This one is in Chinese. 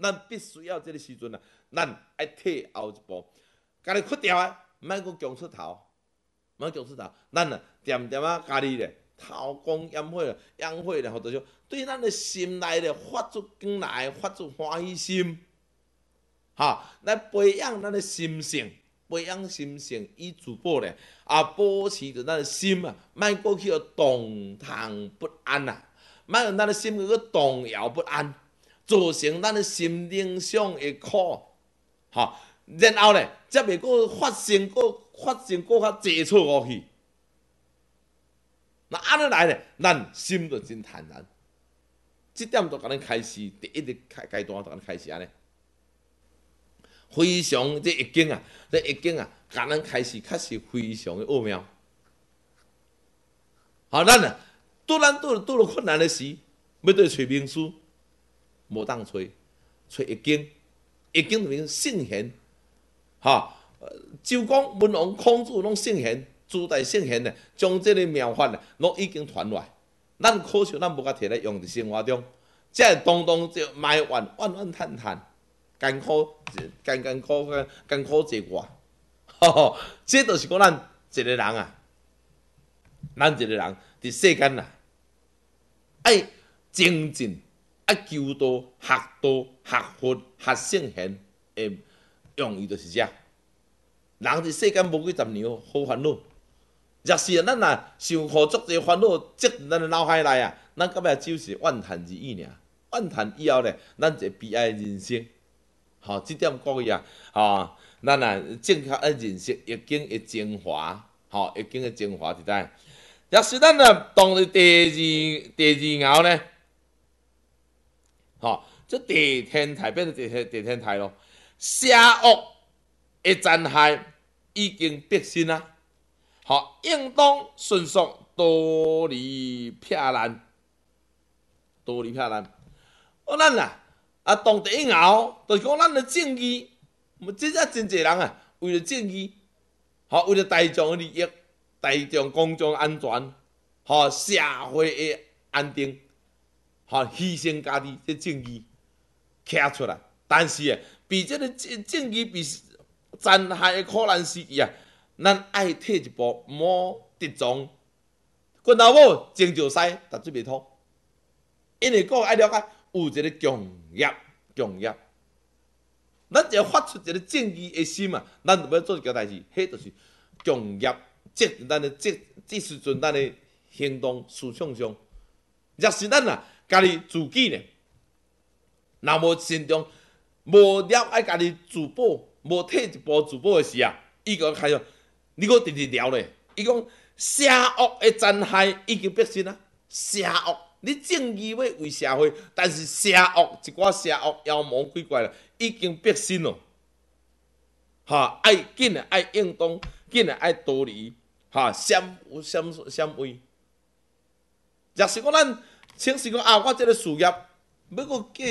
咱必须要这个时阵啊，咱爱退后一步，家己屈掉啊，莫阁强出头，莫强出头，咱啊点点啊家己咧韬光养晦，养晦咧，或者说对咱的心内咧发出光来，发出欢喜心，来培养咱的心性。培养心性以自保咧，保持着咱的心啊，莫过去动荡不安啊，莫让咱的心去动摇不安，造成咱的心灵上的苦，然后咧，则袂过发生过较济错误去。那安尼来咧，咱心就真坦然。这点就甲咱开始第一个阶段，就甲咱开始安尼。非常这易经啊，甲咱开始确实非常的奥妙。咱啊，拄了困难的时，要对找名师，无当找易经，易经就名圣贤，周公、文王、孔子拢圣贤，诸代圣贤咧，将这个妙法咧，拢已经传来。咱可惜咱无甲摕来用伫生活中，才会当就埋怨、怨叹叹。艰苦坐我，这就是讲咱一个人啊，咱一个人伫世间啊，爱精进，爱求道、学道、学佛、学圣贤的用意就是这。人伫世间无几十年好烦恼，若是咱若受苦足侪烦恼积伫咱的脑海内啊，咱到尾只是怨叹而已尔。怨叹以后咧，咱就悲哀人生。这点故意啊，咱啊正确爱认识易经的精华，易经的精华伫在。若是咱啊当第二爻呢，这地天台变成地天台咯，邪恶的残害已经必身啊，应当迅速逃离撇难，咱啊。当第一爻，就是讲咱的正义，真正真侪人啊，为了正义，为了大众的利益、大众公众安全，社会的安定，牺牲家己这正义，徛出来。但是啊，被这个正义被残害的苦难时期啊，咱爱退一步，莫得众。拳头某情就使，踏水袂土，因为个爱了解。有一个强业，咱只要发出一个正义的心啊，咱就要做一件代志，迄就是强业，即时阵咱的行动思想上，若是咱啊家己自己呢，若无心中无了解家己自保，无退一步自保的时啊，伊个开始，你个直直聊咧，伊讲邪恶的残害已经必身啊，邪恶。你正义要为社会，但是邪恶一寡邪恶妖魔鬼怪啦，已经必身咯。爱紧啊，爱应当，紧啊，爱逃离，闪位。若是讲咱，请是讲我这个事业要搁继